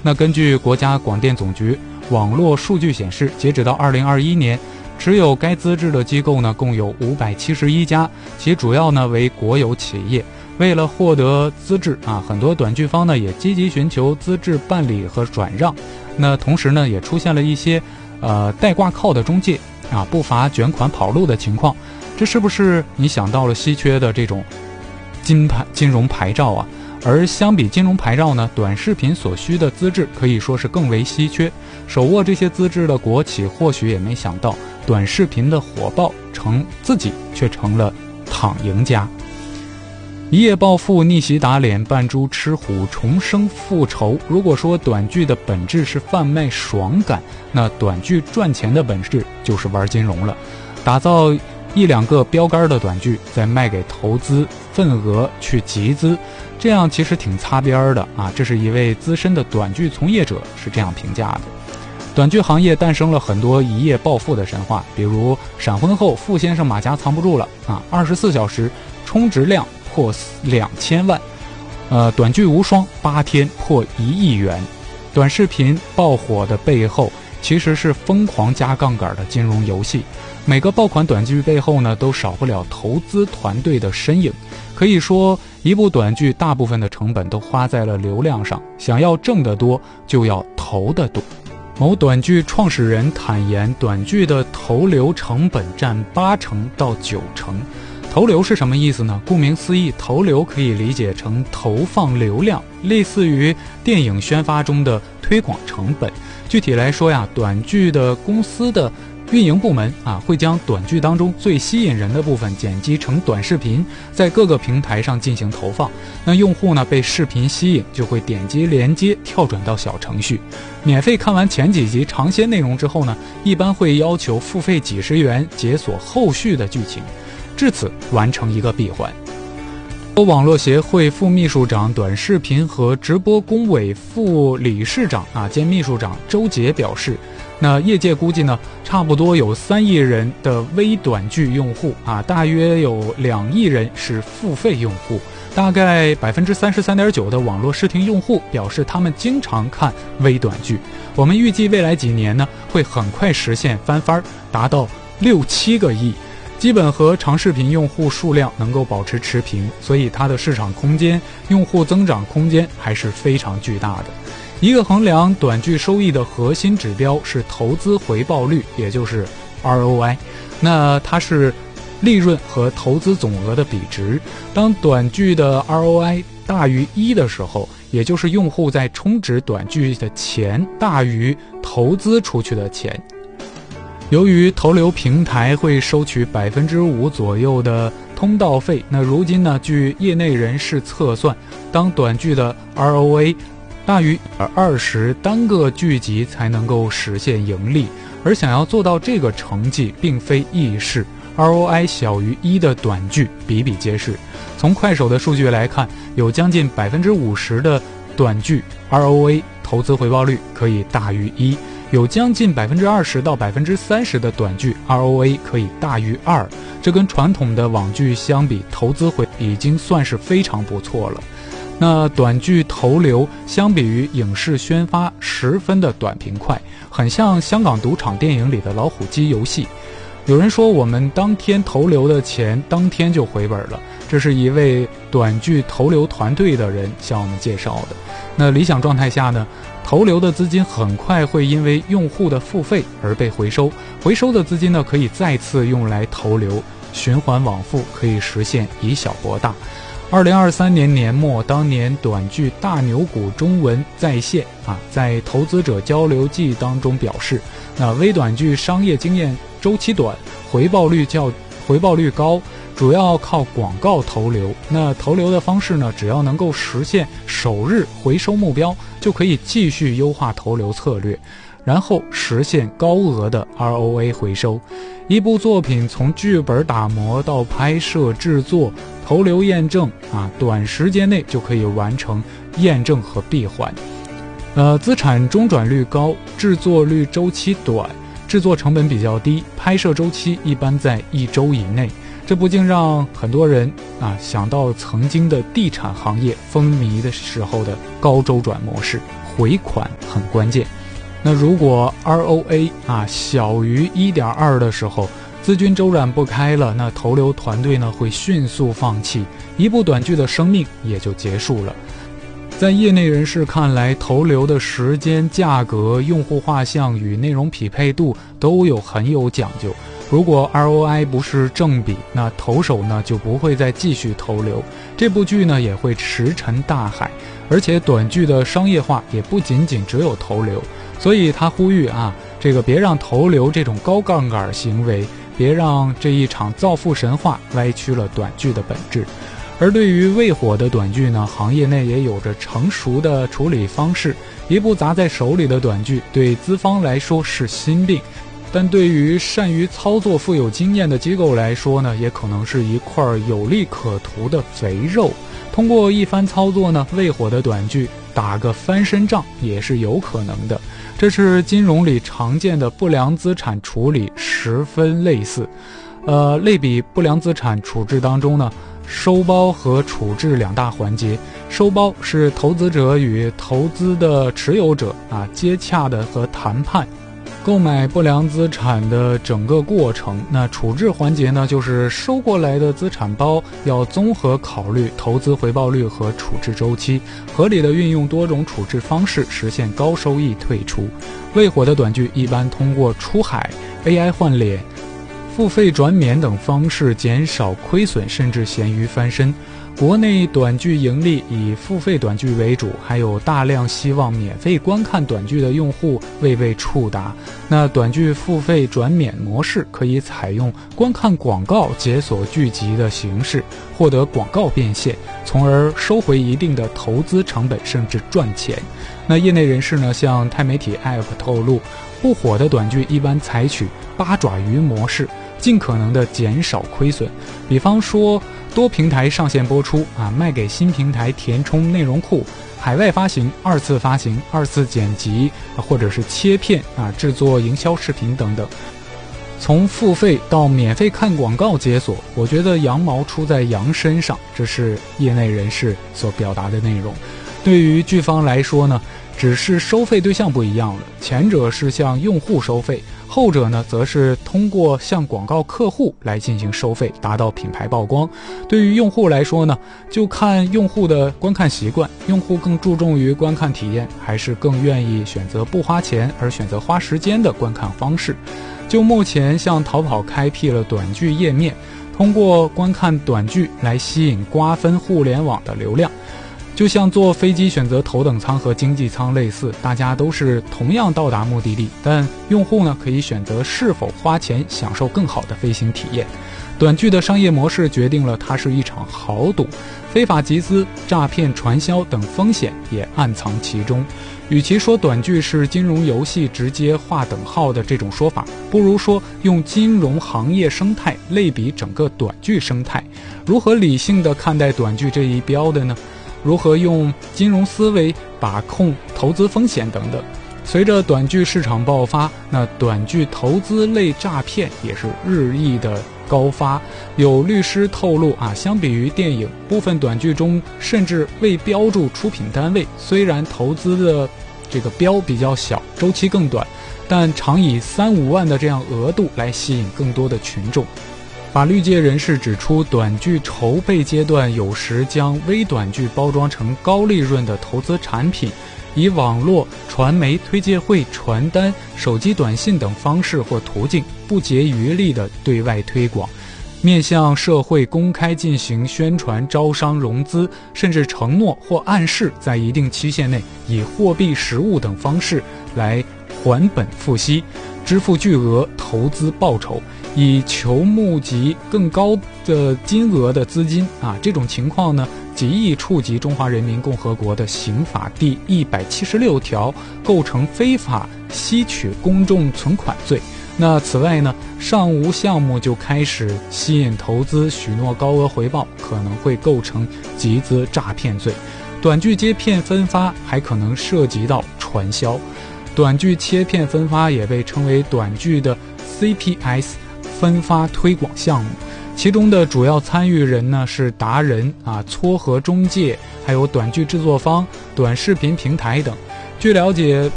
那根据国家广电总局网络数据显示，截止到2021年，持有该资质的机构呢共有571家，其主要呢为国有企业。为了获得资质很多短剧方呢也积极寻求资质办理和转让。那同时呢也出现了一些代挂靠的中介不乏卷款跑路的情况。这是不是你想到了稀缺的这种金融牌照啊？而相比金融牌照呢，短视频所需的资质可以说是更为稀缺。手握这些资质的国企或许也没想到，短视频的火爆自己却成了躺赢家。一夜暴富，逆袭打脸，扮猪吃虎，重生复仇。如果说短剧的本质是贩卖爽感，那短剧赚钱的本质就是玩金融了。打造1-2个标杆的短剧，再卖给投资份额去集资，这样其实挺擦边的这是一位资深的短剧从业者是这样评价的。短剧行业诞生了很多一夜暴富的神话，比如闪婚后傅先生马甲藏不住了24小时充值量破2000万，短剧无双8天破1亿元。短视频爆火的背后其实是疯狂加杠杆的金融游戏，每个爆款短剧背后呢都少不了投资团队的身影。可以说一部短剧大部分的成本都花在了流量上，想要挣得多就要投得多。某短剧创始人坦言，短剧的投流成本占80%到90%。投流是什么意思呢？顾名思义，投流可以理解成投放流量，类似于电影宣发中的推广成本。具体来说短剧的公司的运营部门会将短剧当中最吸引人的部分剪辑成短视频，在各个平台上进行投放。那用户呢被视频吸引，就会点击连接跳转到小程序，免费看完前几集尝鲜内容之后呢，一般会要求付费几十元解锁后续的剧情，至此完成一个闭环。网络协会副秘书长、短视频和直播工委副理事长兼秘书长周杰表示，那业界估计呢，差不多有3亿人的微短剧用户大约有2亿人是付费用户，大概33.9%的网络视听用户表示他们经常看微短剧。我们预计未来几年呢，会很快实现翻番，达到6-7个亿。基本和长视频用户数量能够保持持平，所以它的市场空间、用户增长空间还是非常巨大的。一个衡量短剧收益的核心指标是投资回报率，也就是 ROI。那它是利润和投资总额的比值。当短剧的 ROI 大于1的时候，也就是用户在充值短剧的钱大于投资出去的钱。由于投流平台会收取5%左右的通道费，那如今呢，据业内人士测算，当短剧的 ROA 大于20，单个剧集才能够实现盈利。而想要做到这个成绩并非易事， ROI 小于1的短剧比比皆是。从快手的数据来看，有将近50%的短剧 ROA 投资回报率可以大于1，有将近20%到30%的短剧 ROA 可以大于2，这跟传统的网剧相比，投资回已经算是非常不错了。那短剧投流相比于影视宣发十分的短平快，很像香港赌场电影里的老虎机游戏。有人说我们当天投流的钱当天就回本了，这是一位短剧投流团队的人向我们介绍的。那理想状态下呢，投流的资金很快会因为用户的付费而被回收，回收的资金呢可以再次用来投流，循环往复，可以实现以小博大。2023年年末，当年短剧大牛股中文在线在投资者交流季当中表示，那微短剧商业经验周期短，回报率高，主要靠广告投流。那投流的方式呢，只要能够实现首日回收目标，就可以继续优化投流策略，然后实现高额的 ROA 回收。一部作品从剧本打磨到拍摄制作投流验证短时间内就可以完成验证和闭环。资产中转率高，制作率周期短，制作成本比较低，拍摄周期一般在1周以内。这不禁让很多人想到曾经的地产行业风靡的时候的高周转模式， 回款很关键。那如果 ROA 小于 1.2 的时候，资金周转不开了，那投流团队呢会迅速放弃，一部短剧的生命也就结束了。在业内人士看来，投流的时间、价格、用户画像与内容匹配度都很有讲究。如果 ROI 不是正比，那投手呢就不会再继续投流，这部剧呢也会石沉大海。而且短剧的商业化也不仅仅只有投流，所以他呼吁别让投流这种高杠杆行为，别让这一场造富神话歪曲了短剧的本质。而对于未火的短剧呢，行业内也有着成熟的处理方式。一部砸在手里的短剧对资方来说是心病，但对于善于操作、富有经验的机构来说呢，也可能是一块有利可图的肥肉。通过一番操作呢，未火的短剧打个翻身仗也是有可能的。这是金融里常见的不良资产处理，十分类似。类比不良资产处置当中呢，收包和处置两大环节。收包是投资者与投资的持有者接洽的和谈判购买不良资产的整个过程。那处置环节呢，就是收过来的资产包要综合考虑投资回报率和处置周期，合理的运用多种处置方式，实现高收益退出。未火的短剧一般通过出海、AI 换脸、付费转免等方式减少亏损，甚至咸鱼翻身。国内短剧盈利以付费短剧为主，还有大量希望免费观看短剧的用户未被触达。那短剧付费转免模式可以采用观看广告解锁剧集的形式，获得广告变现，从而收回一定的投资成本，甚至赚钱。那业内人士呢，向钛媒体 App 透露，不火的短剧一般采取八爪鱼模式，尽可能的减少亏损。比方说多平台上线播出卖给新平台填充内容库，海外发行、二次发行、二次剪辑或者是切片制作营销视频等等。从付费到免费看广告解锁，我觉得羊毛出在羊身上，这是业内人士所表达的内容。对于剧方来说呢，只是收费对象不一样了，前者是向用户收费，后者呢则是通过向广告客户来进行收费，达到品牌曝光。对于用户来说呢，就看用户的观看习惯，用户更注重于观看体验，还是更愿意选择不花钱而选择花时间的观看方式。就目前像淘宝开辟了短剧页面，通过观看短剧来吸引瓜分互联网的流量。就像坐飞机选择头等舱和经济舱类似，大家都是同样到达目的地，但用户呢可以选择是否花钱享受更好的飞行体验。短剧的商业模式决定了它是一场豪赌，非法集资、诈骗、传销等风险也暗藏其中。与其说短剧是金融游戏直接划等号的这种说法，不如说用金融行业生态类比整个短剧生态。如何理性地看待短剧这一标的呢？如何用金融思维把控投资风险等等。随着短剧市场爆发，那短剧投资类诈骗也是日益的高发。有律师透露相比于电影，部分短剧中甚至未标注出品单位，虽然投资的这个标比较小，周期更短，但常以3-5万的这样额度来吸引更多的群众。法律界人士指出，短剧筹备阶段有时将微短剧包装成高利润的投资产品，以网络、传媒、推介会、传单、手机短信等方式或途径不竭余力地对外推广，面向社会公开进行宣传、招商、融资，甚至承诺或暗示在一定期限内以货币、实物等方式来还本付息，支付巨额投资报酬，以求募集更高的金额的资金这种情况呢，极易触及中华人民共和国的刑法第176条，构成非法吸取公众存款罪。那此外呢，尚无项目就开始吸引投资，许诺高额回报，可能会构成集资诈骗罪。短剧接片分发还可能涉及到传销。短剧切片分发也被称为短剧的 CPS 分发推广项目，其中的主要参与人呢是达人撮合中介，还有短剧制作方、短视频平台等。 据了解，